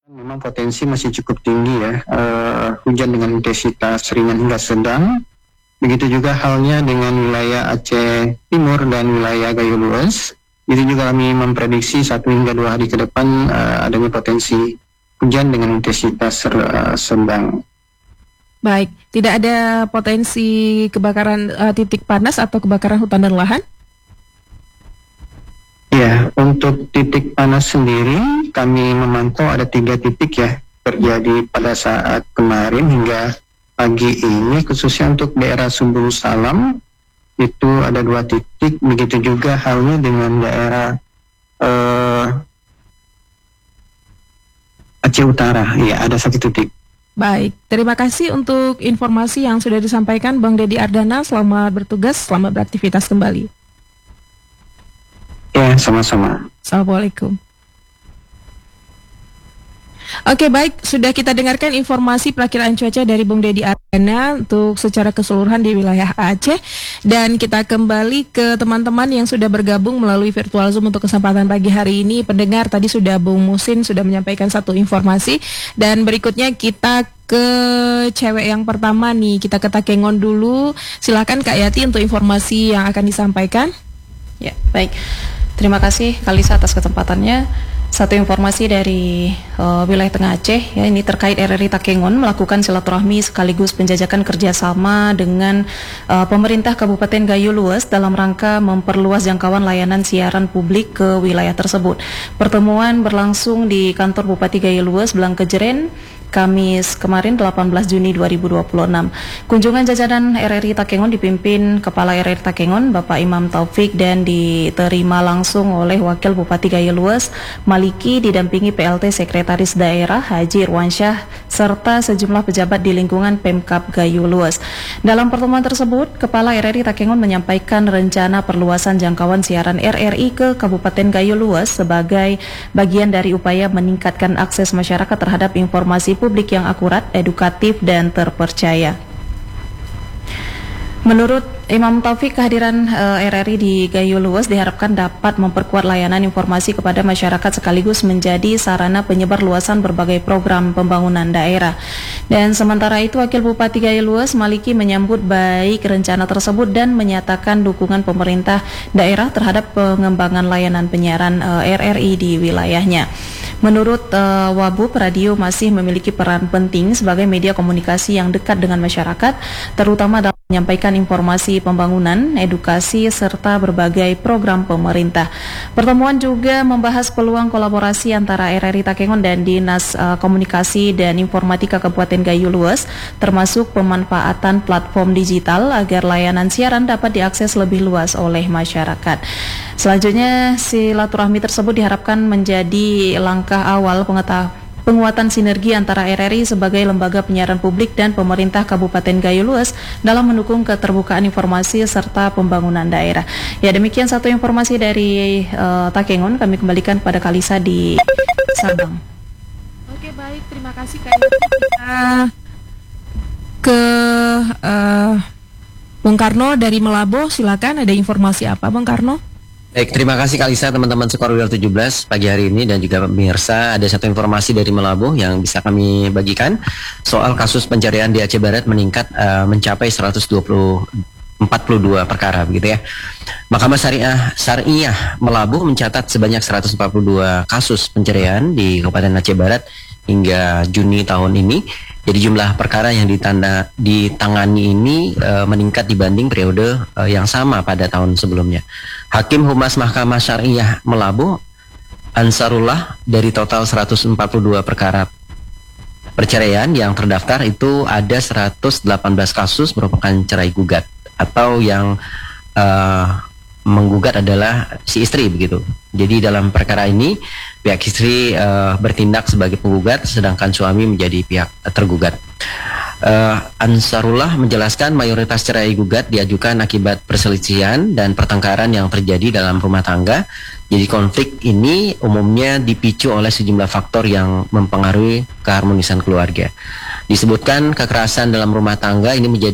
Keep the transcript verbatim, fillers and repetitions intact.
Memang potensi masih cukup tinggi ya, uh, hujan dengan intensitas ringan hingga sedang. Begitu juga halnya dengan wilayah Aceh Timur dan wilayah Gayo Luas. Itu juga kami memprediksi satu hingga dua hari ke depan uh, adanya potensi hujan dengan intensitas uh, sedang. Baik, tidak ada potensi kebakaran uh, titik panas atau kebakaran hutan dan lahan? Ya, untuk titik panas sendiri kami memantau ada tiga titik ya terjadi pada saat kemarin hingga pagi ini, khususnya untuk daerah Sumbul Salam itu ada dua titik, begitu juga halnya dengan daerah uh, Aceh Utara, ya ada satu titik. Baik, terima kasih untuk informasi yang sudah disampaikan Bang Deddy Ardana. Selamat bertugas, selamat beraktivitas kembali. Ya, sama-sama. Assalamualaikum. Oke, baik, sudah kita dengarkan informasi perakiran cuaca dari Bung Deddy Ardana untuk secara keseluruhan di wilayah Aceh. Dan kita kembali ke teman-teman yang sudah bergabung melalui virtual Zoom untuk kesempatan pagi hari ini. Pendengar, tadi sudah Bung Musin sudah menyampaikan satu informasi. Dan berikutnya kita ke cewek yang pertama nih, kita ke Takengon dulu. Silakan Kak Yati untuk informasi yang akan disampaikan. Ya, baik. Terima kasih Kalisa atas kesempatannya. Satu informasi dari uh, wilayah Tengah Aceh, ya, ini terkait R R I Takengon melakukan silaturahmi sekaligus penjajakan kerjasama dengan uh, pemerintah Kabupaten Gayo Luas dalam rangka memperluas jangkauan layanan siaran publik ke wilayah tersebut. Pertemuan berlangsung di kantor Bupati Gayo Luas, Blangkejeren, Kamis kemarin delapan belas Juni dua ribu dua puluh enam. Kunjungan jajaran R R I Takengon dipimpin Kepala R R I Takengon Bapak Imam Taufik dan diterima langsung oleh Wakil Bupati Gayo Luas Maliki didampingi P L T Sekretaris Daerah Haji Irwansyah serta sejumlah pejabat di lingkungan Pemkab Gayo Luas. Dalam pertemuan tersebut, Kepala R R I Takengon menyampaikan rencana perluasan jangkauan siaran R R I ke Kabupaten Gayo Luas sebagai bagian dari upaya meningkatkan akses masyarakat terhadap informasi publik yang akurat, edukatif, dan terpercaya. Menurut Imam Taufik, kehadiran uh, R R I di Gayo Luas diharapkan dapat memperkuat layanan informasi kepada masyarakat sekaligus menjadi sarana penyebar luasan berbagai program pembangunan daerah. Dan sementara itu, Wakil Bupati Gayo Luas Maliki menyambut baik rencana tersebut dan menyatakan dukungan pemerintah daerah terhadap pengembangan layanan penyiaran uh, R R I di wilayahnya. Menurut uh, Wabub, radio masih memiliki peran penting sebagai media komunikasi yang dekat dengan masyarakat, terutama dalam menyampaikan informasi pembangunan, edukasi, serta berbagai program pemerintah. Pertemuan juga membahas peluang kolaborasi antara R R I Takengon dan Dinas uh, Komunikasi dan Informatika Kabupaten Gayo Luas, termasuk pemanfaatan platform digital agar layanan siaran dapat diakses lebih luas oleh masyarakat. Selanjutnya, silaturahmi tersebut diharapkan menjadi langkah awal pengetahuan penguatan sinergi antara R R I sebagai lembaga penyiaran publik dan pemerintah Kabupaten Gayo Luas dalam mendukung keterbukaan informasi serta pembangunan daerah. Ya, demikian satu informasi dari uh, Takengon. Kami kembalikan pada Kalisa di Sabang. Oke, baik, terima kasih Kak. Kita ke uh, Bung Karno dari Melabo, silakan, ada informasi apa Bung Karno? Baik, terima kasih Kalisa, teman-teman Sekorwil tujuh belas pagi hari ini dan juga pemirsa. Ada satu informasi dari Melabuh yang bisa kami bagikan soal kasus pencurian di Aceh Barat meningkat uh, mencapai seratus empat puluh dua perkara begitu ya. Mahkamah Syariah Syariah Melabuh mencatat sebanyak seratus empat puluh dua kasus pencurian di Kabupaten Aceh Barat hingga Juni tahun ini. Jadi jumlah perkara yang ditanda, ditangani ini e, meningkat dibanding periode e, yang sama pada tahun sebelumnya. Hakim Humas Mahkamah Syariah Melabuh Ansarullah, dari total seratus empat puluh dua perkara perceraian yang terdaftar itu ada seratus delapan belas kasus merupakan cerai gugat atau yang e, menggugat adalah si istri begitu. Jadi dalam perkara ini pihak istri uh, bertindak sebagai penggugat sedangkan suami menjadi pihak tergugat. Uh, Ansarullah menjelaskan mayoritas cerai gugat diajukan akibat perselisihan dan pertengkaran yang terjadi dalam rumah tangga. Jadi konflik ini umumnya dipicu oleh sejumlah faktor yang mempengaruhi keharmonisan keluarga. Disebutkan kekerasan dalam rumah tangga ini menjadi